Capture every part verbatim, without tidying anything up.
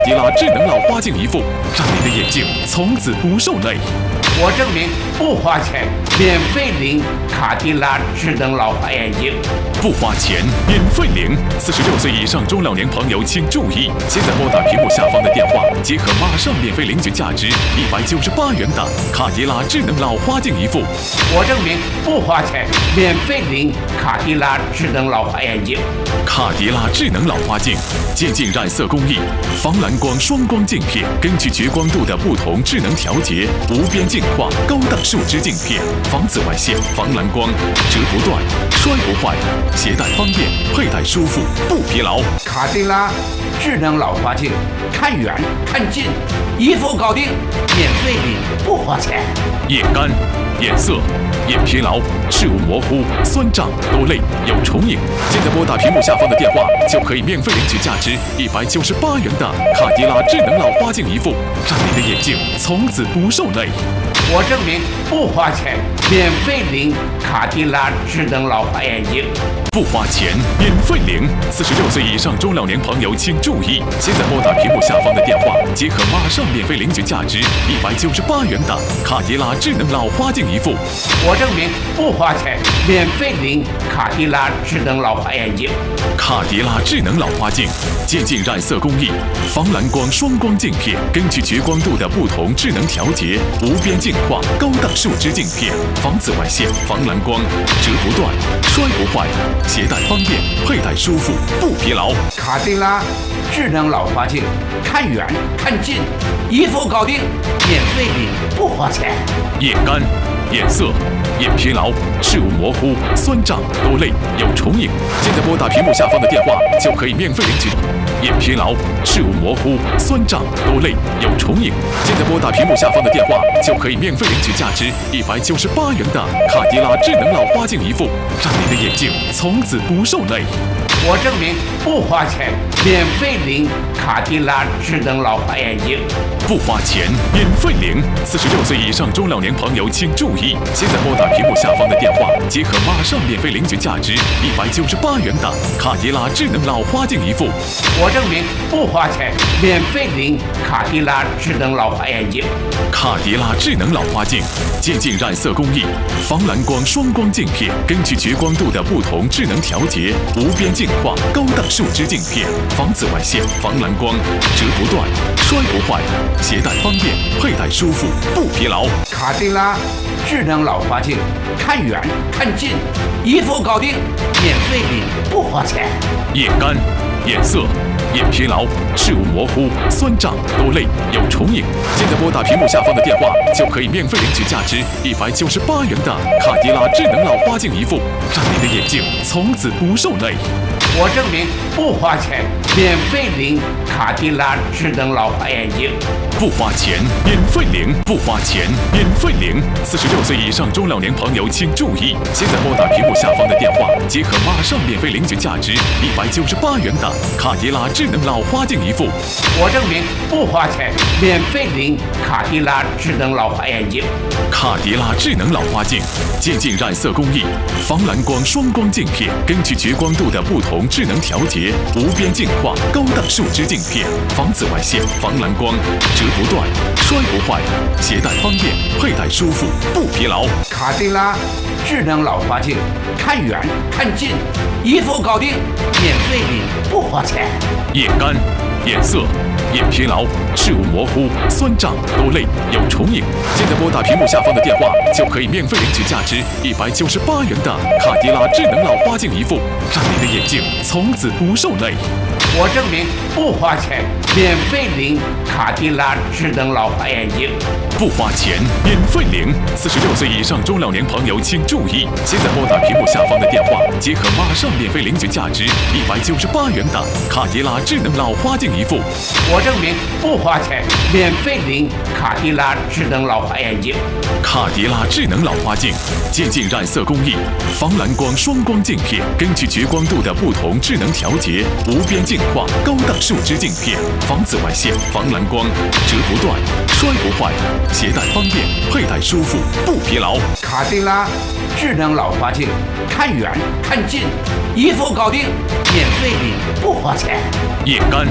迪拉智能老花镜一副，让你的眼睛从此不受累。 我证明不花钱，免费领卡迪拉智能老花眼镜。 不花钱，免费领。四十六岁以上中老年朋友请注意，现在拨打屏幕下方的电话，即可马上免费领取价值一百九十八元的卡迪拉智能老花镜一副。 我证明不花钱，免费领卡迪拉智能老花眼镜。 卡迪拉智能老花镜，渐进染色工艺，防蓝光双光镜片，根据绝光度的不同智能调节，无边镜化高档树脂镜片，防紫外线、防蓝光，折不断，摔不坏，携带方便，佩戴舒服，不疲劳。 卡迪拉智能老花镜，看远看近，一副搞定，免费领，不花钱。 眼干、眼涩、眼疲劳、视物模糊、酸胀、多泪、有重影。现在拨打屏幕下方的电话，就可以免费领取价值一百九十八元的卡迪拉智能老花镜一副，让你的眼睛从此不受累。 我证明不花钱，免费领卡迪拉智能老花眼镜。 不花钱，免费领。四十六岁以上中老年朋友请注意，现在拨打屏幕下方的电话，即可马上免费领取价值一百九十八元的卡迪拉智能老花镜一副。 我证明不花钱，免费领卡迪拉智能老花眼镜。 卡迪拉智能老花镜，渐进染色工艺，防蓝光双光镜片，根据绝光度的不同智能调节，无边镜化高档树脂镜片，防紫外线、防蓝光，折不断，摔不坏，携带方便，佩戴舒服，不疲劳。 卡迪拉智能老花镜，看远看近，一副搞定，免费领，不花钱。 眼干、眼涩、眼疲劳、视物模糊、酸胀、多泪、有重影。现在拨打屏幕下方的电话，就可以免费领取。眼疲劳、视物模糊、酸胀、多泪、有重影。现在拨打屏幕下方的电话，就可以免费领取价值一百九十八元的卡迪拉智能老花镜一副，让你的眼睛从此不受累。 我证明不花钱，免费领卡迪拉智能老花眼镜。 不花钱，免费领。四十六岁以上中老年朋友请注意，现在拨打屏幕下方的电话，即可马上免费领取价值一百九十八元的卡迪拉智能老花镜一副。 我证明不花钱，免费领卡迪拉智能老花眼镜。 卡迪拉智能老花镜，渐进染色工艺，防蓝光双光镜片，根据绝光度的不同智能调节，无边镜化高档树脂镜片，防紫外线、防蓝光，折不断，摔不坏，携带方便，佩戴舒服，不疲劳。 卡迪拉智能老花镜，看远看近，一副搞定，免费领，不花钱。 眼干、眼涩、眼疲劳、视物模糊、酸胀、多泪、有重影。现在拨打屏幕下方的电话，就可以免费领取价值一百九十八元的卡迪拉智能老花镜一副，让你的眼睛从此不受累。 我证明不花钱，免费领卡迪拉智能老花眼镜。 不花钱，免费领。不花钱，免费领。四十六岁以上中老年朋友请注意，现在拨打屏幕下方的电话，即可马上免费领取价值一百九十八元的卡迪拉智能老花镜一副。 我证明不花钱，免费领卡迪拉智能老花眼镜。 卡迪拉智能老花镜，渐进染色工艺，防蓝光双光镜片，根据绝光度的不同智能调节，无边镜化高档树脂镜片，防紫外线、防蓝光，折不断，摔不坏，携带方便，佩戴舒服，不疲劳。 卡迪拉智能老花镜，看远看近，一副搞定，免费领，不花钱。 眼干、眼涩、眼疲劳、视物模糊、酸胀、多泪、有重影。现在拨打屏幕下方的电话，就可以免费领取价值一百九十八元的卡迪拉智能老花镜一副，让你的眼睛从此不受累。 我证明不花钱，免费领卡迪拉智能老花眼镜。 不花钱，免费领。四十六岁以上中老年朋友请注意，现在拨打屏幕下方的电话，即可马上免费领取价值一百九十八元的卡迪拉智能老花镜一副。 我证明不花钱，免费领卡迪拉智能老花眼镜。 卡迪拉智能老花镜，渐进染色工艺，防蓝光双光镜片，根据绝光度的不同智能调节，无边镜化高档树脂镜片，防紫外线、防蓝光，折不断，摔不坏，携带方便，佩戴舒服，不疲劳。 卡迪拉智能老花镜，看远看近，一副搞定，免费领，不花钱。 眼干、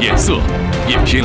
眼涩、眼疲。